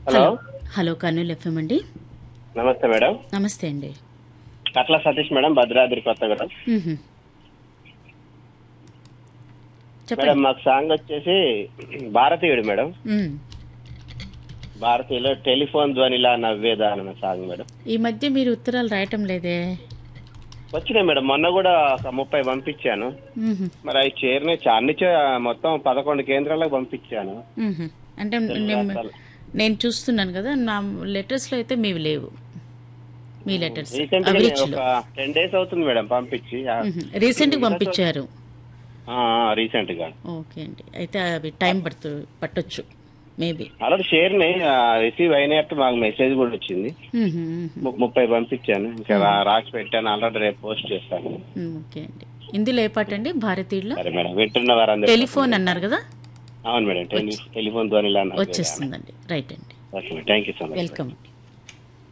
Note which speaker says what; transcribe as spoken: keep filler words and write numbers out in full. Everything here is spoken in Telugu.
Speaker 1: Hello
Speaker 2: hello hello Kurnool FM అండి.
Speaker 1: నమస్తే మేడం.
Speaker 2: నమస్తే అండి.
Speaker 1: కట్ల సతీష్ మేడం, భద్రాద్రి కొత్తగూడెం.
Speaker 2: మ్మ్హ.
Speaker 1: మేడం
Speaker 2: చెప్పండి.
Speaker 1: మాకు సాంగ్ వచ్చేసి భారతీయుడు మేడం.
Speaker 2: మ్మ్.
Speaker 1: భారతీయులో టెలిఫోన్ ధ్వనిలా నవ్వేదా అన్న సాంగ్ మేడం.
Speaker 2: ఈ మధ్య మీరు ఉత్తరాలు రాయటం లేదే.
Speaker 1: వచ్చినాయి మేడం, మొన్న కూడా ఒక ముప్పై పంపించాను.
Speaker 2: మ్మ్హ.
Speaker 1: మరి అవి చేరినాయి, చా- అన్ని చే- మొత్తం పదకొండు కేంద్రాలకు పంపించాను.
Speaker 2: మ్మ్హ. అంటే
Speaker 1: తెలుగు
Speaker 2: నేను
Speaker 1: రాష్ట్రాలు.
Speaker 2: నేను చూస్తున్నాను కదా, నా లెటర్స్లో అయితే మీవి లేవు. మీ లెటర్స్
Speaker 1: రీసెంట్ గా
Speaker 2: అభిరుచిలో
Speaker 1: ఒక టెన్ డేస్ అవుతుంది మేడం పంపించి.
Speaker 2: రీసెంట్గా పంపించారు.
Speaker 1: రీసెంట్ గా
Speaker 2: ఓకే అండి, అయితే అవి టైం పడుతు పట్టొచ్చు మేబీ.
Speaker 1: ఆల్రెడీ చేరినాయి, రిసీవ్ అయినట్టు మాకు మెసేజ్ కూడా వచ్చింది. ము- ముప్పై పంపించాను, ఇంకా రా- రాసి పెట్టాను. ఆల్రెడీ రేపు పోస్ట్ చేస్తాను.
Speaker 2: ఓకే అండి. ఇందులో ఏ పాట అండి? భారతీయుల్లో
Speaker 1: సరే మేడం, వింటున్న వారందరూ.
Speaker 2: టెలిఫోన్ అన్నారు కదా,
Speaker 1: అవును మేడం, టెలి- టెలిఫోన్ ధ్వనిలా నవ్వేదా.
Speaker 2: వచ్చేస్తుందండి. రైట్ అండి,
Speaker 1: okay madam, thank you so much.
Speaker 2: Welcome అండి.